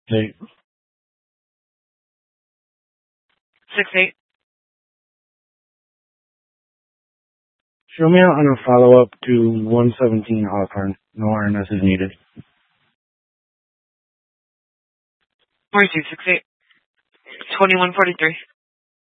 Okay. 6-8. Show me out on a follow-up to 117 Hawthorne. No RNS is needed. 42, 6-8. 2143.